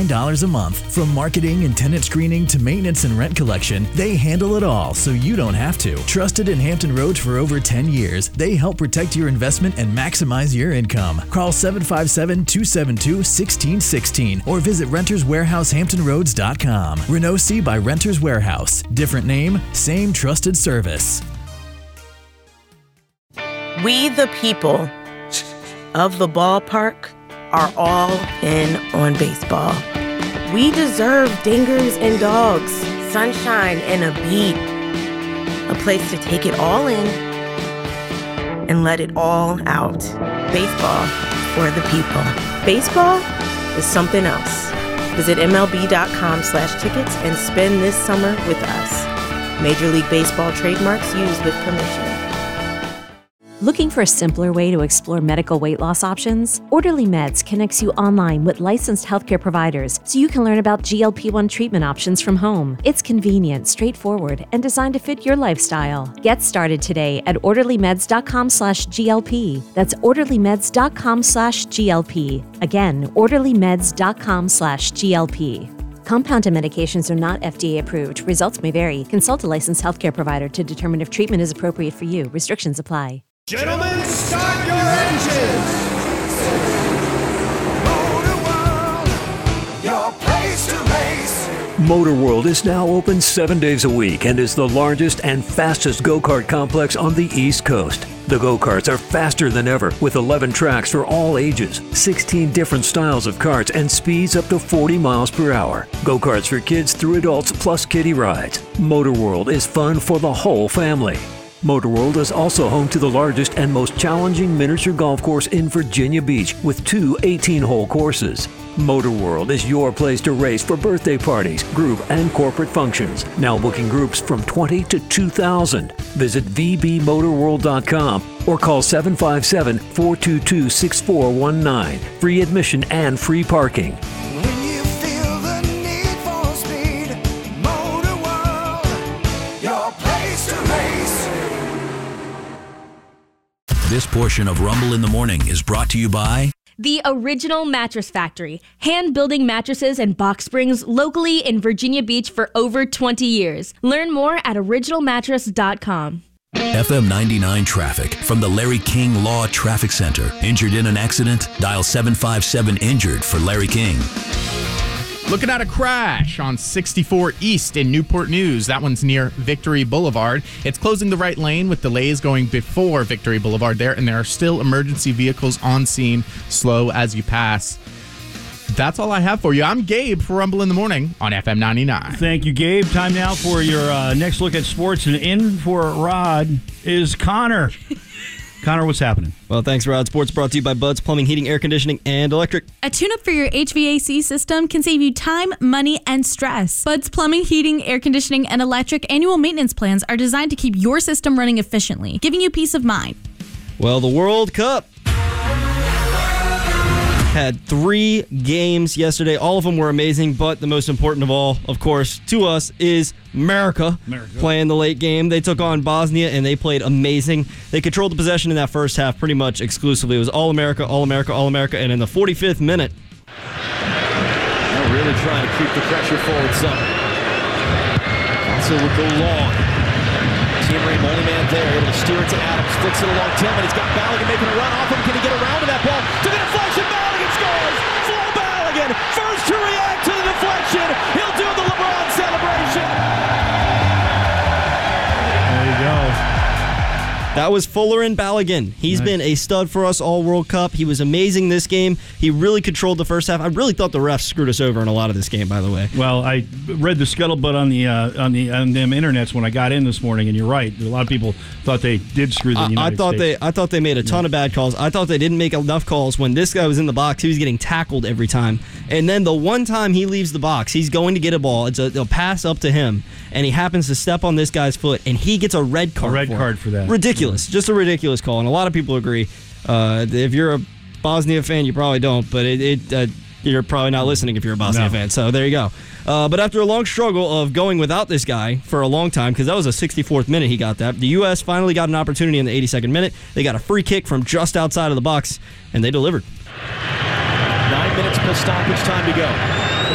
$9 a month. From marketing and tenant screening to maintenance and rent collection, they handle it all so you don't have to. Trusted in Hampton Roads for over 10 years, they help protect your investment and maximize your income. Call 757-272-1616 or visit renterswarehousehamptonroads.com. Renault C by Renters Warehouse. Different name, same trusted service. We the people of the ballpark are all in on baseball. We deserve dingers and dogs, sunshine and a beat, a place to take it all in and let it all out. Baseball for the people. Baseball is something else. Visit MLB.com/tickets and spend this summer with us. Major League Baseball trademarks used with permission. Looking for a simpler way to explore medical weight loss options? Orderly Meds connects you online with licensed healthcare providers so you can learn about GLP-1 treatment options from home. It's convenient, straightforward, and designed to fit your lifestyle. Get started today at orderlymeds.com/GLP. That's orderlymeds.com/GLP. Again, orderlymeds.com/GLP. Compounded medications are not FDA approved. Results may vary. Consult a licensed healthcare provider to determine if treatment is appropriate for you. Restrictions apply. Gentlemen, start your engines! Motor World, your place to race. Motor World is now open 7 days a week and is the largest and fastest go-kart complex on the East Coast. The go-karts are faster than ever with 11 tracks for all ages, 16 different styles of karts, and speeds up to 40 miles per hour. Go-karts for kids through adults plus kiddie rides. Motor World is fun for the whole family. Motor World is also home to the largest and most challenging miniature golf course in Virginia Beach with 2 18-hole courses. Motor World is your place to race for birthday parties, group, and corporate functions. Now booking groups from 20 to 2,000. Visit vbmotorworld.com or call 757-422-6419. Free admission and free parking. When you feel the need for speed, Motor World, your place to race. This portion of Rumble in the Morning is brought to you by The Original Mattress Factory, hand-building mattresses and box springs locally in Virginia Beach for over 20 years. Learn more at originalmattress.com. FM 99 traffic from the Larry King Law Traffic Center. Injured in an accident? Dial 757-INJURED for Larry King. Looking at a crash on 64 East in Newport News. That one's near Victory Boulevard. It's closing the right lane with delays going before Victory Boulevard there, and there are still emergency vehicles on scene. Slow as you pass. That's all I have for you. I'm Gabe for Rumble in the Morning on FM 99. Thank you, Gabe. Time now for your next look at sports, and in for Rod is Connor. Connor, what's happening? Well, thanks, Rod. Sports brought to you by Bud's Plumbing, Heating, Air Conditioning, and Electric. A tune-up for your HVAC system can save you time, money, and stress. Bud's Plumbing, Heating, Air Conditioning, and Electric annual maintenance plans are designed to keep your system running efficiently, giving you peace of mind. Well, the World Cup had 3 games yesterday. All of them were amazing, but the most important of all, of course, to us is America playing the late game. They took on Bosnia, and they played amazing. They controlled the possession in that first half pretty much exclusively. It was all America, all America, all America, and in the 45th minute... They're really trying to keep the pressure forward some. Also would go long. Team Ream, only man there, able to steer it to Adams, flicks it along Tillman. He's got Balogun making a run off him. Can he get around to that ball? To the deflection, Balogun scores! Flo Balogun, first to react to the deflection. He'll do the LeBron celebration. There you go. That was Fuller and Balogun. He's been a stud for us all World Cup. He was amazing this game. He really controlled the first half. I really thought the refs screwed us over in a lot of this game, by the way. Well, I read the scuttlebutt on them internets when I got in this morning, and you're right. A lot of people thought they did screw the United States. I thought they made a ton of bad calls. I thought they didn't make enough calls when this guy was in the box. He was getting tackled every time. And then the one time he leaves the box, he's going to get a ball. It's a pass up to him, and he happens to step on this guy's foot, and he gets a red card. For that. Ridiculous. Just a ridiculous call, and a lot of people agree. If you're a Bosnia fan, you probably don't, but you're probably not listening if you're a Bosnia fan. So there you go. But after a long struggle of going without this guy for a long time, because that was a 64th minute he got that, the U.S. finally got an opportunity in the 82nd minute. They got a free kick from just outside of the box, and they delivered. 9 minutes plus stoppage time to go.